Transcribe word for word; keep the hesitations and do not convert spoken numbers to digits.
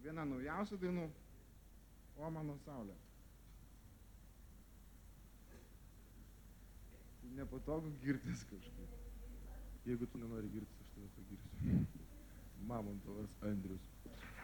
viena naujausių dainų, O mano saulė. Nepatogu girtis kažkaip. Jeigu tu nenori girtis, aš tave pagirsiu. Mamontovas Andrius.